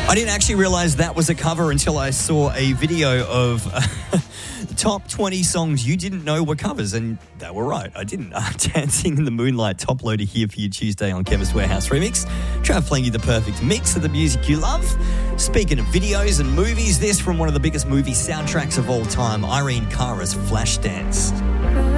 I didn't actually realise that was a cover until I saw a video of the top 20 songs you didn't know were covers, and they were right. I didn't. Dancing in the Moonlight, top loader here for you Tuesday on Chemist Warehouse Remix. Trav playing you the perfect mix of the music you love. Speaking of videos and movies, this from one of the biggest movie soundtracks of all time, Irene Cara's Flashdance.